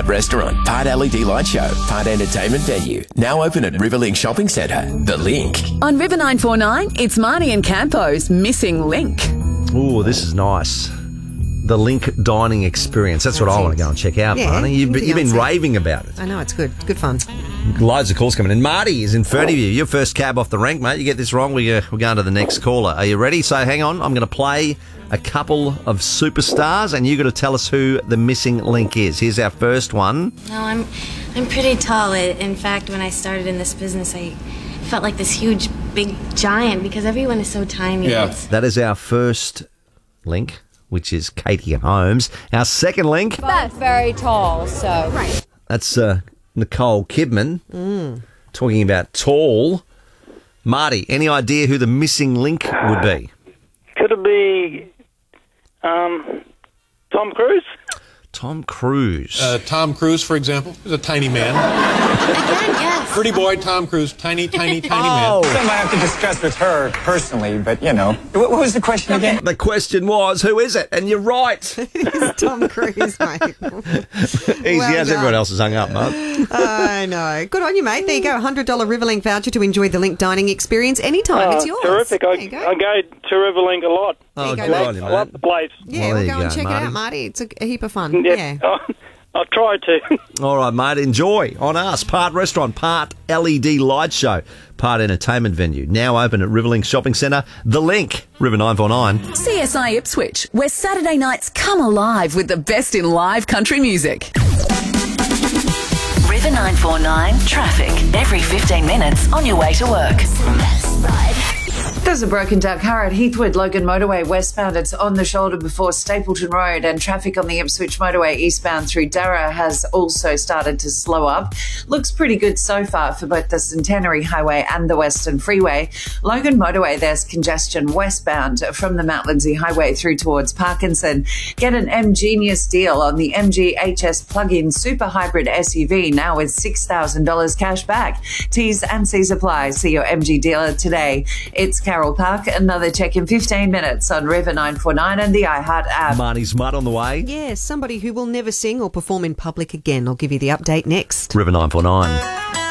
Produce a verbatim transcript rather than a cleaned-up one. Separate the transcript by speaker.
Speaker 1: restaurant, part L E D light show, part entertainment venue. Now open at Riverlink Shopping Centre. The Link.
Speaker 2: On River nine four nine, it's Marnie and Campo's Missing Link.
Speaker 3: Ooh, this is nice. The Link Dining Experience. That's, That's what I it. want to go and check out,
Speaker 4: yeah,
Speaker 3: Marnie. You've, you've been raving about it.
Speaker 4: I know, it's good. Good fun.
Speaker 3: Loads of calls coming in. Marty is in front of you. Your first cab off the rank, mate. You get this wrong, we, uh, we're going to the next caller. Are you ready? So hang on. I'm going to play a couple of superstars, and you've got to tell us who the missing link is. Here's our first one.
Speaker 5: No, I'm, I'm pretty tall. In fact, when I started in this business, I felt like this huge, big giant because everyone is so tiny.
Speaker 6: Yeah.
Speaker 5: It's...
Speaker 3: That is our first link, which is Katie Holmes. Our second link.
Speaker 7: Both very tall, so... Right.
Speaker 3: That's uh, Nicole Kidman
Speaker 4: Mm.
Speaker 3: talking about tall. Marty, any idea who the missing link would be?
Speaker 8: Could it be um, Tom Cruise?
Speaker 3: Tom Cruise.
Speaker 6: Uh, Tom Cruise, for example, is a tiny man.
Speaker 5: Again, yes.
Speaker 6: Pretty boy, Tom Cruise, tiny, tiny, tiny
Speaker 3: Oh.
Speaker 6: man.
Speaker 9: Something I have to discuss with her personally, but, you know. What, what was the question again?
Speaker 3: The question was, who is it? And you're right.
Speaker 4: It's Tom Cruise, mate.
Speaker 3: Easy
Speaker 4: Well
Speaker 3: as
Speaker 4: done.
Speaker 3: everyone else has hung up, mate.
Speaker 4: I know. Good on you, mate. There you go. one hundred dollars Riverlink voucher to enjoy the Link Dining Experience anytime.
Speaker 8: Oh,
Speaker 4: it's yours.
Speaker 8: terrific. I,
Speaker 4: There you go.
Speaker 8: I go to Riverlink a lot.
Speaker 3: Oh,
Speaker 4: There
Speaker 3: good
Speaker 4: you go,
Speaker 3: on you,
Speaker 8: I love
Speaker 3: mate.
Speaker 8: the place.
Speaker 4: Yeah,
Speaker 3: Well,
Speaker 4: we'll
Speaker 3: there
Speaker 4: go
Speaker 3: you
Speaker 4: and
Speaker 3: go,
Speaker 4: check
Speaker 3: Marty.
Speaker 4: it out, Marty. It's a, a heap of fun.
Speaker 8: Yeah.
Speaker 4: Yeah.
Speaker 8: I'll try to.
Speaker 3: All right, mate. Enjoy on us. Part restaurant, part L E D light show, part entertainment venue. Now open at Riverlink Shopping Centre. The Link, River nine four nine.
Speaker 2: C S I Ipswich, where Saturday nights come alive with the best in live country music.
Speaker 10: River nine four nine traffic every fifteen minutes on your way to work.
Speaker 11: There's a broken down car at Heathwood Logan Motorway westbound. It's on the shoulder before Stapleton Road, and traffic on the Ipswich Motorway eastbound through Darra has also started to slow up. Looks pretty good so far for both the Centenary Highway and the Western Freeway. Logan Motorway, there's congestion westbound from the Mount Lindesay Highway through towards Parkinson. Get an M-Genius deal on the M G H S plug-in super hybrid S U V now with six thousand dollars cash back. T's and C's apply. See your M G dealer today. It's Carol Park. Another check in fifteen minutes on River nine four nine and the iHeart app.
Speaker 3: Marnie's Mud on the way.
Speaker 4: Yeah, somebody who will never sing or perform in public again. I'll give you the update next.
Speaker 3: River nine four nine.